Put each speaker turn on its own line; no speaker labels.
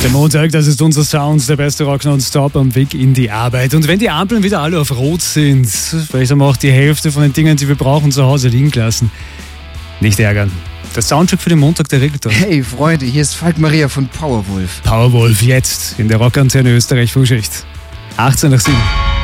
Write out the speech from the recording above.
Der Montag, das ist unser Sound, der beste Rock nonstop am Weg in die Arbeit. Und wenn die Ampeln wieder alle auf Rot sind, vielleicht haben wir auch die Hälfte von den Dingen, die wir brauchen, zu Hause liegen lassen. Nicht ärgern. Der Soundtrack für den Montag, der regelt das.
Hey Freunde, hier ist Falk Maria von Powerwolf.
Powerwolf jetzt in der Rockantenne Österreich Frühschicht. 18 nach 7.